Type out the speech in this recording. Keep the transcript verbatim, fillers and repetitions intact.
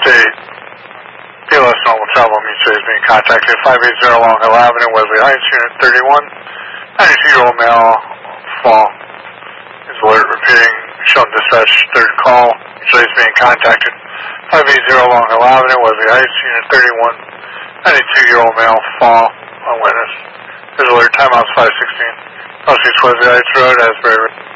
state. P L S normal travel mutual is being contacted. five eighty Long Hill Avenue, Wesley Heights, Unit thirty-one. ninety-two-year-old male, fall. Is alert repeating, shown dispatch, third call. Mutual is being contacted. five eighty Long Hill Avenue, Wesley Heights, Unit thirty-one. ninety-two-year-old male, fall. On witness. Is alert, timeout's five sixteen. Proceeds Wesley Heights Road, Asbury.